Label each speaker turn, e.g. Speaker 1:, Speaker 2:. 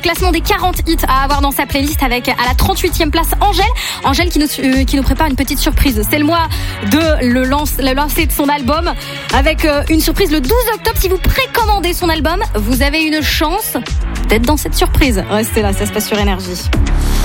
Speaker 1: Classement des 40 hits à avoir dans sa playlist avec à la 38e place Angèle qui nous prépare une petite surprise. C'est le mois de le lancer de son album avec une surprise le 12 octobre. Si vous précommandez son album, vous avez une chance d'être dans cette surprise. Restez là, ça se passe sur Énergie.